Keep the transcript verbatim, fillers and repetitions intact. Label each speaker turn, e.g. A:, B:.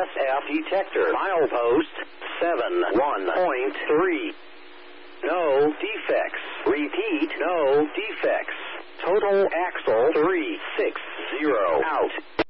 A: S F detector. Milepost seven one point three. No defects. Repeat, no defects. Total axle three six zero out.